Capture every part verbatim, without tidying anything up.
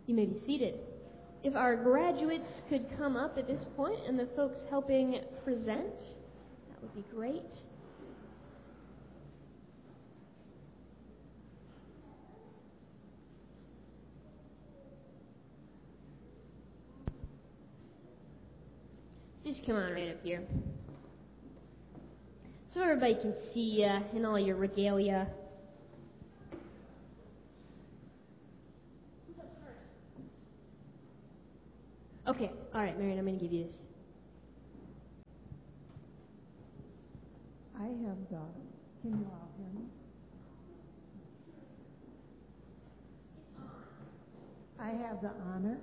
You may be seated. If our graduates could come up at this point and the folks helping present, that would be great. Just come on right up here. So everybody can see you in all your regalia. Okay, all right, Marion, I'm going to give you this. I have the, can you all hear me? I have the honor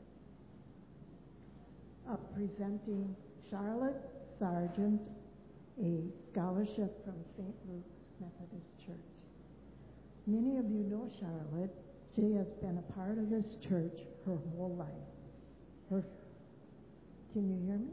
of presenting Charlotte Sargent a scholarship from Saint Luke's Methodist Church. Many of you know Charlotte. She has been a part of this church her whole life. Her, can you hear me?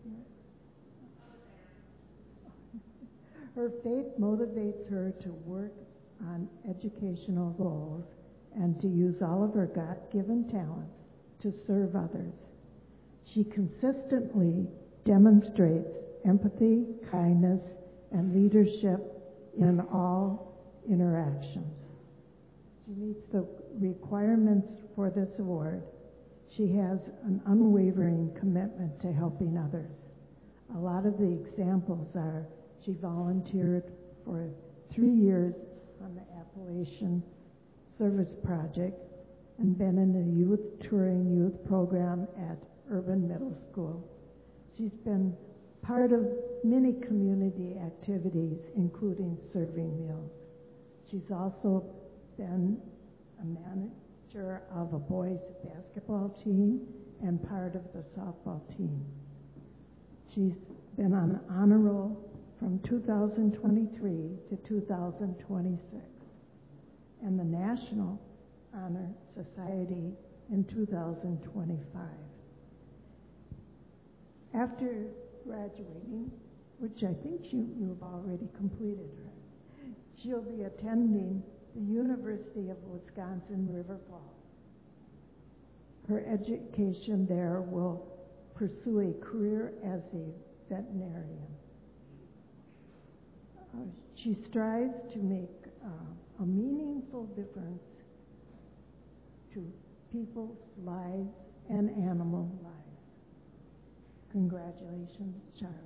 Yeah. Her faith motivates her to work on educational goals and to use all of her God-given talents to serve others. She consistently demonstrates empathy, kindness, and leadership in all interactions. She meets the requirements for this award. She has an unwavering commitment to helping others. A lot of the examples are she volunteered for three years on the Appalachian Service Project and been in the youth touring youth program at Urban Middle School. She's been part of many community activities, including serving meals. She's also been a manager of a boys' basketball team and part of the softball team. She's been on the honor roll from two thousand twenty-three to two thousand twenty-six and the National Honor Society in two thousand twenty-five. After graduating, which I think you, you've already completed, right? She'll be attending the University of Wisconsin River Falls. Her education there will pursue a career as a veterinarian. Uh, she strives to make uh, a meaningful difference to people's lives and animal lives. Congratulations, Charlotte.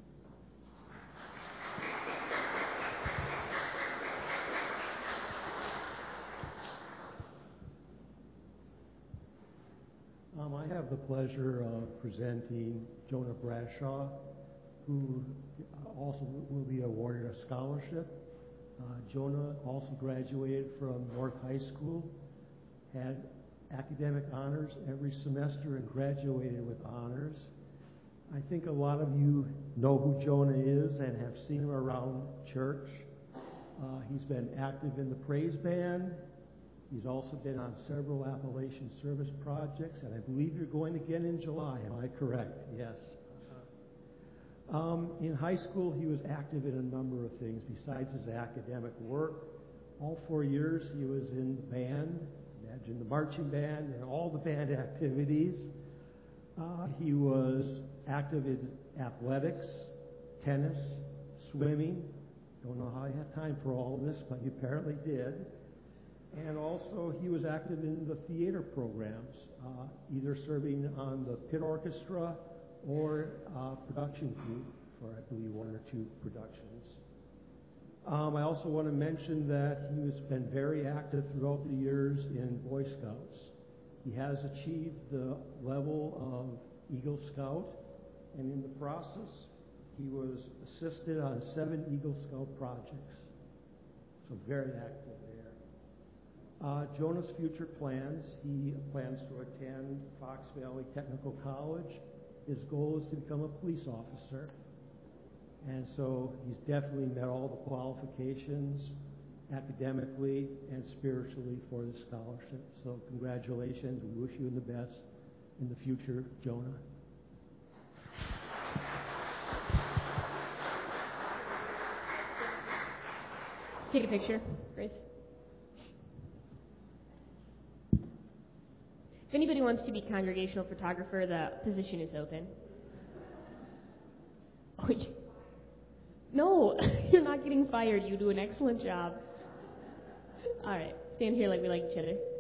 Um, I have the pleasure of presenting Jonah Brashaw, who also will be awarded a scholarship. Uh, Jonah also graduated from North High School, had academic honors every semester, and graduated with honors. I think a lot of you know who Jonah is and have seen him around church. Uh, he's been active in the praise band. He's also been on several Appalachian service projects, and I believe you're going again in July. Am I correct? Yes. Um, in high school, he was active in a number of things besides his academic work. All four years, he was in the band, imagine the marching band, and all the band activities. Uh, he was active in athletics, tennis, swimming. Don't know how he had time for all of this, but he apparently did. And also, he was active in the theater programs, uh, either serving on the pit orchestra or uh, production group for, I believe, one or two productions. Um, I also want to mention that he has been very active throughout the years in Boy Scouts. He has achieved the level of Eagle Scout, and in the process, he was assisted on seven Eagle Scout projects. So very active there. Uh, Jonah's future plans, he plans to attend Fox Valley Technical College. His goal is to become a police officer. And so he's definitely met all the qualifications academically and spiritually for the scholarship. So congratulations. We wish you the best in the future, Jonah. Take a picture, Grace. If anybody wants to be congregational photographer, the position is open. Oh, you, no, you're not getting fired. You do an excellent job. All right, stand here like we like each other.